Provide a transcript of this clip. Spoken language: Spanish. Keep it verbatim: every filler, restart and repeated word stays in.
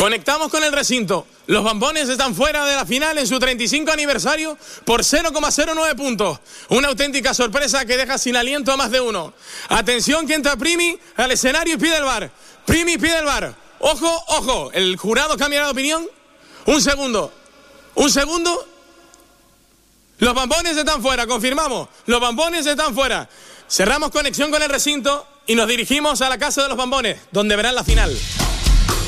Conectamos con el recinto. Los Bambones están fuera de la final en su treinta y cinco aniversario por cero coma cero nueve puntos. Una auténtica sorpresa que deja sin aliento a más de uno. Atención que entra Primi al escenario y pide el V A R. Primi pide el V A R. Ojo, ojo. ¿El jurado cambiará de opinión? Un segundo. Un segundo. Los Bambones están fuera, confirmamos. Los Bambones están fuera. Cerramos conexión con el recinto y nos dirigimos a la casa de los Bambones, donde verán la final.